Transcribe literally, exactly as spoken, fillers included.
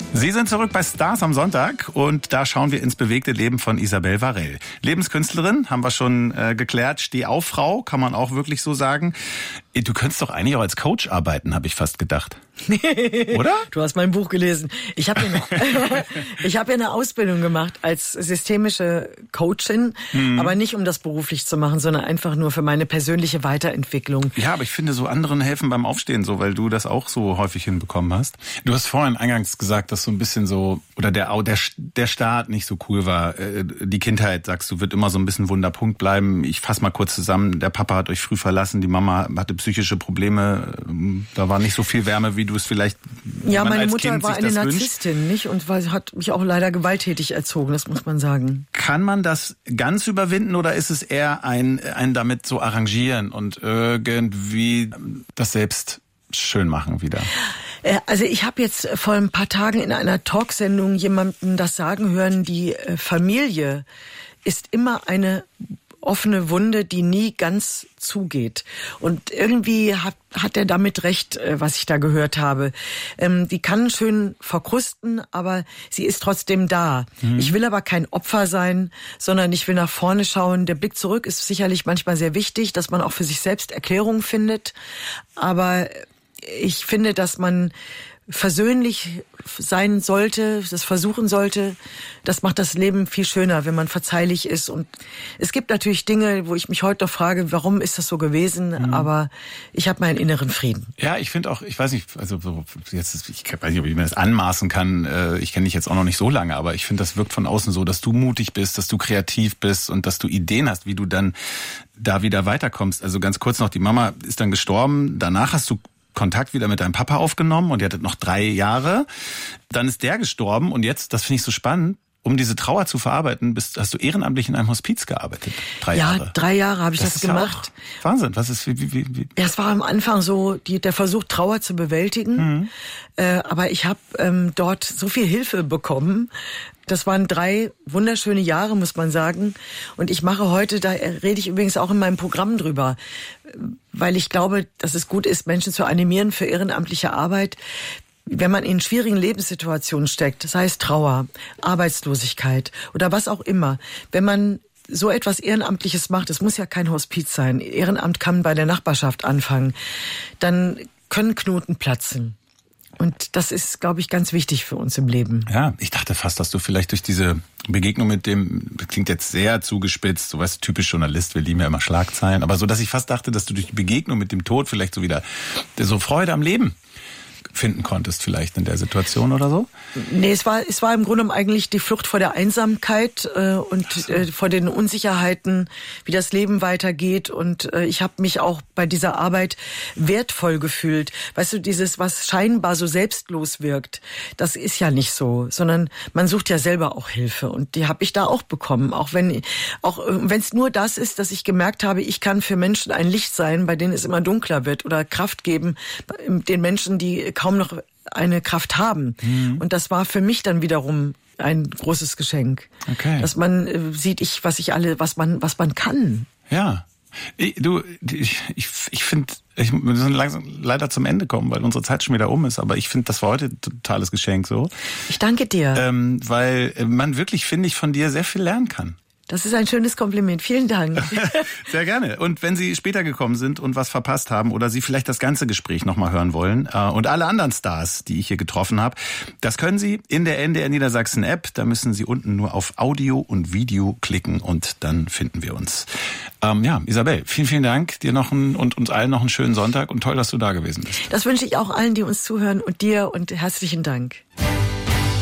Sie sind zurück bei Stars am Sonntag und da schauen wir ins bewegte Leben von Isabel Varell. Lebenskünstlerin, haben wir schon äh, geklärt, Steh-auf-Frau, kann man auch wirklich so sagen. Du könntest doch eigentlich auch als Coach arbeiten, habe ich fast gedacht. Oder? Du hast mein Buch gelesen. Ich habe ja eine, ich habe ja eine Ausbildung gemacht als systemische Coachin, mhm. aber nicht um das beruflich zu machen, sondern einfach nur für meine persönliche Weiterentwicklung. Ja, aber ich finde, so anderen helfen beim Aufstehen so, weil du das auch so häufig hinbekommen hast. Du hast vorhin eingangs gesagt, dass so ein bisschen so, oder der, der, der Start nicht so cool war. Die Kindheit, sagst du, wird immer so ein bisschen Wunderpunkt bleiben. Ich fasse mal kurz zusammen. Der Papa hat euch früh verlassen, die Mama hatte psychische Probleme. Da war nicht so viel Wärme, wie du es vielleicht. Ja, meine Mutter kind war eine Narzisstin, nicht? Und hat mich auch leider gewalttätig erzogen, das muss man sagen. Kann man das ganz überwinden oder ist es eher ein, ein damit so arrangieren und irgendwie das selbst schön machen wieder? Also ich habe jetzt vor ein paar Tagen in einer Talksendung jemanden das sagen hören, die Familie ist immer eine offene Wunde, die nie ganz zugeht. Und irgendwie hat, hat er damit recht, was ich da gehört habe. Ähm, die kann schön verkrusten, aber sie ist trotzdem da. Mhm. Ich will aber kein Opfer sein, sondern ich will nach vorne schauen. Der Blick zurück ist sicherlich manchmal sehr wichtig, dass man auch für sich selbst Erklärungen findet. Aber ich finde, dass man versöhnlich sein sollte, das versuchen sollte. Das macht das Leben viel schöner, wenn man verzeihlich ist. Und es gibt natürlich Dinge, wo ich mich heute noch frage, warum ist das so gewesen? Mhm. Aber ich habe meinen inneren Frieden. Ja, ich finde auch, ich weiß nicht, also so jetzt, ich weiß nicht, ob ich mir das anmaßen kann. Ich kenne dich jetzt auch noch nicht so lange, aber ich finde, das wirkt von außen so, dass du mutig bist, dass du kreativ bist und dass du Ideen hast, wie du dann da wieder weiterkommst. Also ganz kurz noch, die Mama ist dann gestorben. Danach hast du Kontakt wieder mit deinem Papa aufgenommen und ihr hattet noch drei Jahre. Dann ist der gestorben und jetzt, das finde ich so spannend, um diese Trauer zu verarbeiten, bist, hast du ehrenamtlich in einem Hospiz gearbeitet. Drei ja, Jahre. Ja, drei Jahre habe ich das, das gemacht. Ja Wahnsinn, was ist, wie, wie, wie? Ja, es war am Anfang so, die, der Versuch, Trauer zu bewältigen. Mhm. Äh, aber ich habe ähm, dort so viel Hilfe bekommen. Das waren drei wunderschöne Jahre, muss man sagen. Und ich mache heute, da rede ich übrigens auch in meinem Programm drüber, weil ich glaube, dass es gut ist, Menschen zu animieren für ehrenamtliche Arbeit. Wenn man in schwierigen Lebenssituationen steckt, das heißt Trauer, Arbeitslosigkeit oder was auch immer, wenn man so etwas Ehrenamtliches macht, es muss ja kein Hospiz sein, Ehrenamt kann bei der Nachbarschaft anfangen, dann können Knoten platzen. Und das ist, glaube ich, ganz wichtig für uns im Leben. Ja, ich dachte fast, dass du vielleicht durch diese Begegnung mit dem, das klingt jetzt sehr zugespitzt, so weißt, typisch Journalist, wir lieben ja immer Schlagzeilen, aber so, dass ich fast dachte, dass du durch die Begegnung mit dem Tod vielleicht so wieder so Freude am Leben finden konntest vielleicht in der Situation oder so? Nee, es war es war im Grunde eigentlich die Flucht vor der Einsamkeit äh, und so. äh, vor den Unsicherheiten, wie das Leben weitergeht. Und äh, ich habe mich auch bei dieser Arbeit wertvoll gefühlt. Weißt du, dieses, was scheinbar so selbstlos wirkt, das ist ja nicht so, sondern man sucht ja selber auch Hilfe. Und die habe ich da auch bekommen. Auch wenn auch wenn es nur das ist, dass ich gemerkt habe, ich kann für Menschen ein Licht sein, bei denen es immer dunkler wird, oder Kraft geben den Menschen, die kaum noch eine Kraft haben. Mhm. Und das war für mich dann wiederum ein großes Geschenk. Okay. Dass man äh, sieht, ich, was ich alle, was man, was man kann. Ja. Ich, du, ich, ich, ich finde, ich, wir müssen langsam leider zum Ende kommen, weil unsere Zeit schon wieder um ist. Aber ich finde, das war heute ein totales Geschenk so. Ich danke dir. Ähm, weil man wirklich, finde ich, von dir sehr viel lernen kann. Das ist ein schönes Kompliment. Vielen Dank. Sehr gerne. Und wenn Sie später gekommen sind und was verpasst haben oder Sie vielleicht das ganze Gespräch nochmal hören wollen äh, und alle anderen Stars, die ich hier getroffen habe, das können Sie in der N D R Niedersachsen App. Da müssen Sie unten nur auf Audio und Video klicken und dann finden wir uns. Ähm, ja, Isabel, vielen, vielen Dank. Dir noch einen, und uns allen noch einen schönen Sonntag und toll, dass du da gewesen bist. Das wünsche ich auch allen, die uns zuhören und dir und herzlichen Dank.